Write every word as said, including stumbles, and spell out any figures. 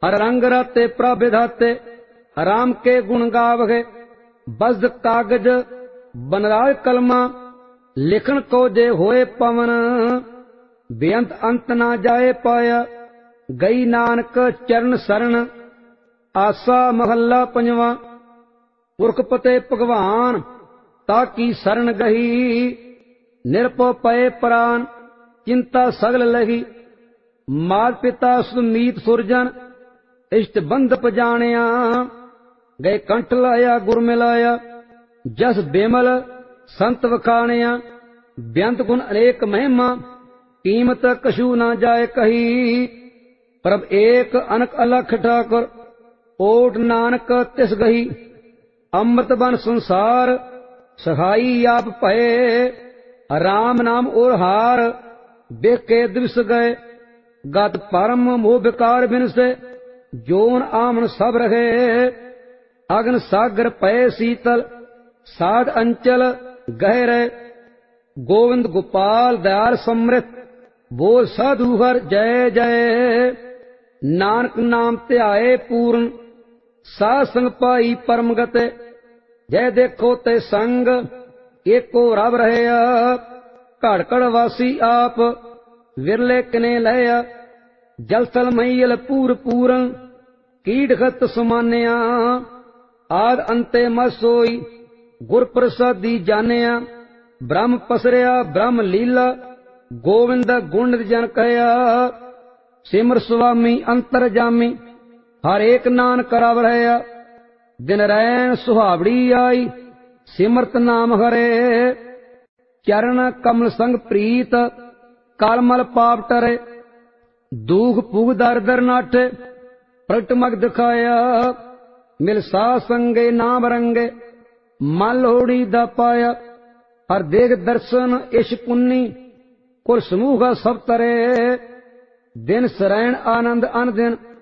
हर रंग राते प्रभ विधाते राम के गुण गावहे। बज्र कागज बनराज कलमा लिखन को जे होए पवन। बेअंत अंत ना जाए पाया गई नानक चरण शरण। आसा महला पंजवा। पुरख पते भगवान ताकी शरण गही। निरपो पए प्राण चिंता सगल लही। मात पिता सुमीत सुरजन इष्ट बंध पजाणिया। गए कंठ लाया गुर मिलाया जस बेमल संत वखाणिया। बेअंत गुण अनेक महिमा कीमत कछु न जाए कही। प्रभ एक अनक अलख ठाकुर ओट नानक तिस गही। अमृत बन संसार सहाई आप भये। राम नाम और हार बेके दिवस गए। गत परम मोह विकार बिन से जोन आमन सब रहे। अग्न सागर पय शीतल साध अंचल गहरे। गोविंद गोपाल दयाल समृत बोल साधु हर जय जय। नानक नाम ध्याए पूर्ण साध संग पाई परम गते। जय देखो ते संग एको रब रहे। घड़ घड़ वासी आप विरले किने लया। जल थल मैयल पूर पूरन कीट खत समान्या। आद अंते मत सोई गुर प्रसादी जानिया। ब्रह्म पसरिया ब्रह्म लीला गोविंद गुण जन कहया। सिमर स्वामी अंतर जामी हर एक नानक रब रहया। दिन रैन सुहावड़ी आई सिमरत नाम हरे। चरण कमल संग प्रीत कालमल पाप टरे। दुख पुग दर दर नाठे प्रगट मग दिखाया। मिल सा संगे नाम रंगे मन लोड़ी दा पाया। हर देख दर्शन इश पुन्नी कुल समूह सब तरे। दिन सरैन आनंद अन दिन